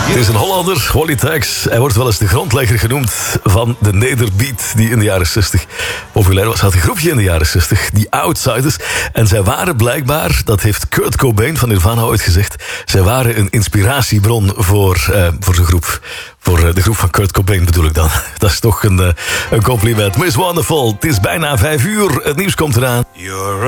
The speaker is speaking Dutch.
Het is een Hollander, Wally Tax. Hij wordt wel eens de grondlegger genoemd van de nederbeat die in de jaren 60 populair was. Hij had een groepje in de jaren 60, die Outsiders. En zij waren blijkbaar, dat heeft Kurt Cobain van Nirvana ooit gezegd, zij waren een inspiratiebron voor zijn groep. Voor de groep van Kurt Cobain bedoel ik dan. Dat is toch een compliment. Miss Wonderful, het is bijna 5 uur. Het nieuws komt eraan.